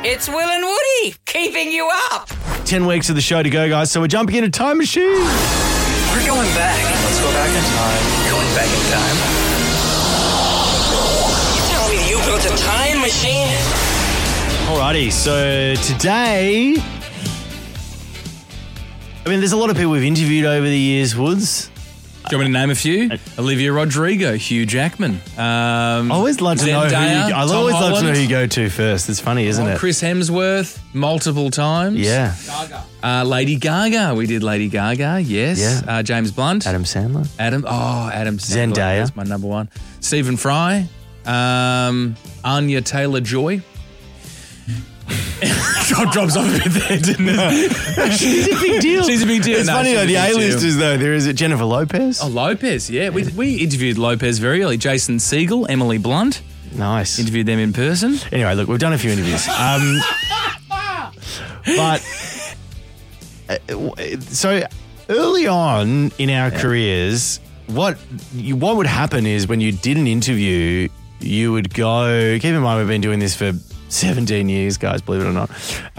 It's Will and Woody keeping you up. 10 weeks of the show to go, guys, so we're jumping in a time machine. We're going back. Let's go back in time. Going back in time. You tell me you built a time machine? Alrighty, so today, I mean, there's a lot of people we've interviewed over the years, Woods. Do you want me to name a few? Olivia Rodrigo, Hugh Jackman. I always love to know who you go to first. It's funny, isn't it? Chris Hemsworth, multiple times. Yeah. Lady Gaga. We did Lady Gaga, yes. Yeah. James Blunt. Adam Sandler. Adam Sandler. Zendaya. That's my number one. Stephen Fry. Anya Taylor-Joy. Drops off a bit there, didn't it? She's a big deal. She's a big deal. It's funny though, the A-listers though, there is Jennifer Lopez. Oh, Lopez, yeah. We interviewed Lopez very early. Jason Segel, Emily Blunt. Nice. Interviewed them in person. Anyway, look, we've done a few interviews. So early on in our careers, what would happen is when you did an interview, you would go, keep in mind we've been doing this for 17 years, guys, believe it or not.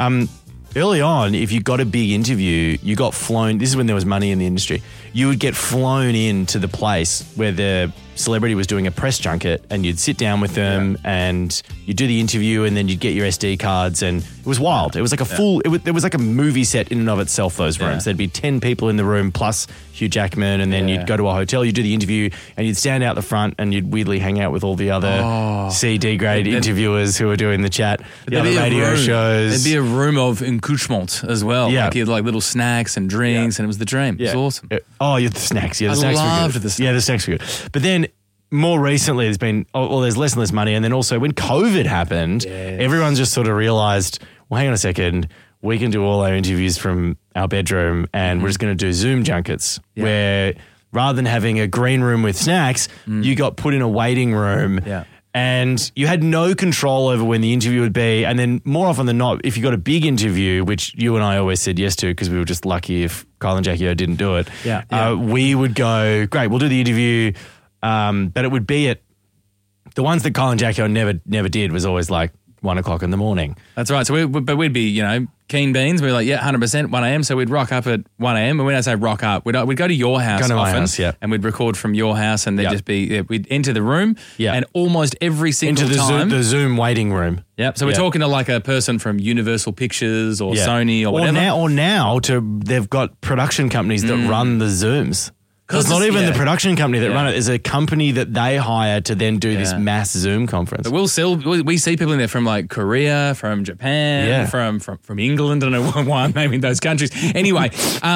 Early on, if you got a big interview, you got flown. This is when there was money in the industry. You would get flown into the place where the celebrity was doing a press junket, and you'd sit down with them and you'd do the interview, and then you'd get your SD cards, and it was wild. It was like a full. It was like a movie set in and of itself. Those rooms. There'd be 10 people in the room plus Hugh Jackman, and then you'd go to a hotel, you'd do the interview, and you'd stand out the front, and you'd weirdly hang out with all the other CD grade interviewers who were doing the chat, the other radio shows. There'd be a room of accoutrement as well. Yeah. Like you had like little snacks and drinks, and it was the dream. It was awesome. Oh, you had the snacks. Yeah, the I snacks were loved good. the snacks. Yeah, the snacks were good. But then more recently, there's less and less money, and then also when COVID happened, everyone just sort of realised, well, hang on a second, we can do all our interviews from our bedroom, and we're just going to do Zoom junkets where rather than having a green room with snacks, you got put in a waiting room. Yeah. And you had no control over when the interview would be. And then more often than not, if you got a big interview, which you and I always said yes to because we were just lucky if Kyle and Jackie O didn't do it, we would go, great, we'll do the interview. But it would be at the ones that Kyle and Jackie O never did was always like 1 o'clock in the morning. That's right. So we'd be, keen beans. We're like, 100%, 1 a.m. So we'd rock up at 1 a.m. And when I say rock up, we'd go to your house often. My house, and we'd record from your house, and there'd just be, we'd enter the room, and almost every single time. Into the Zoom waiting room. Yep. So we're talking to like a person from Universal Pictures or Sony or whatever. Or now they've got production companies that run the Zooms. Because it's not even the production company that run it. It's a company that they hire to then do this mass Zoom conference. But we see people in there from like Korea, from Japan, from England. I don't know why I'm naming those countries. Anyway,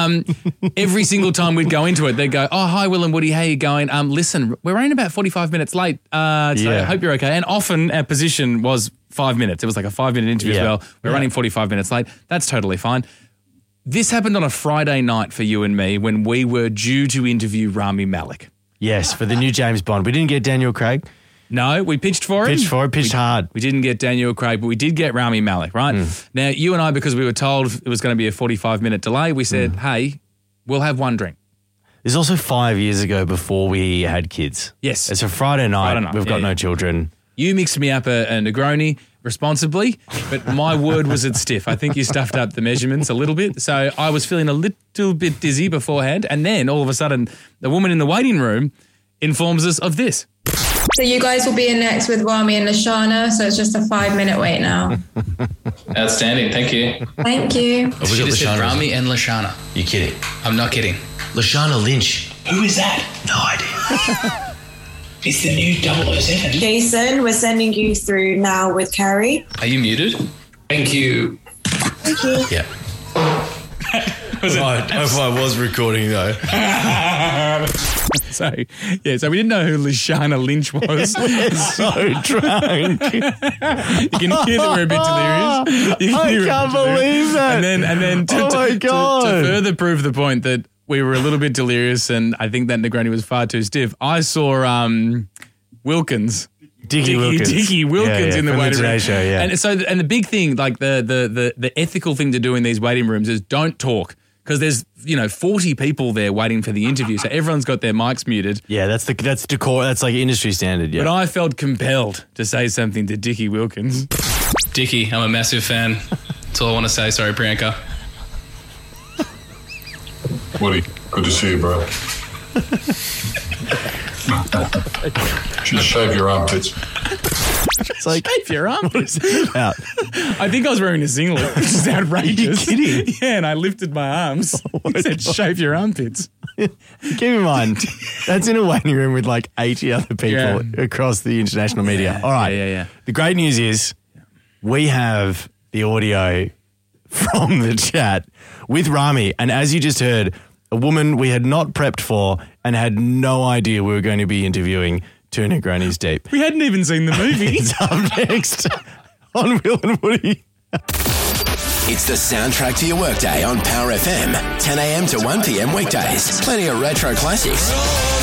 every single time we'd go into it, they'd go, oh, hi, Will and Woody, how you going? Listen, we're running about 45 minutes late, so I hope you're okay. And often our position was 5 minutes. It was like a 5-minute interview as well. We're running 45 minutes late. That's totally fine. This happened on a Friday night for you and me when we were due to interview Rami Malek. Yes, for the new James Bond. We didn't get Daniel Craig. No, we pitched for him. Pitched hard. We didn't get Daniel Craig, but we did get Rami Malek, right? Now, you and I, because we were told it was going to be a 45-minute delay, we said, hey, we'll have one drink. This is also 5 years ago before we had kids. Yes. It's a Friday night. We've got no children. You mixed me up a Negroni responsibly, but my word was it stiff. I think you stuffed up the measurements a little bit. So I was feeling a little bit dizzy beforehand. And then all of a sudden, the woman in the waiting room informs us of this. So you guys will be in next with Rami and Lashana. So it's just a 5-minute wait now. Outstanding. Thank you. Thank you. She just said Rami and Lashana. You kidding? I'm not kidding. Lashana Lynch. Who is that? No idea. It's the new 007. Jason, we're sending you through now with Carrie. Are you muted? Thank you. Thank you. Yeah. I was recording though. So we didn't know who Lashana Lynch was. So drunk. You can hear that we're a bit delirious. I can't believe that. And then to further prove the point that we were a little bit delirious and I think that Negroni was far too stiff, I saw Wilkins. Dickie Wilkins in the waiting room. Show, And the big thing, like the ethical thing to do in these waiting rooms is don't talk. Because there's 40 people there waiting for the interview, so everyone's got their mics muted. Yeah, that's decor. That's like industry standard. Yeah, but I felt compelled to say something to Dickie Wilkins. Dickie, I'm a massive fan. That's all I want to say. Sorry, Priyanka. Woody, good to see you, bro. Should shave your armpits. It's like, Shave your arm. what is that about? I think I was wearing a singlet, which is outrageous. Are you kidding? Yeah, and I lifted my arms. He said, shave your armpits. Keep in mind, that's in a waiting room with like 80 other people Yeah. across the international media. All right. Yeah. The great news is we have the audio from the chat with Rami. And as you just heard, a woman we had not prepped for and had no idea we were going to be interviewing 2 Negronis deep. We hadn't even seen the movie. It's up next on Will and Woody. It's the soundtrack to your workday on Power FM. 10 a.m. to 1 p.m. weekdays. Plenty of retro classics.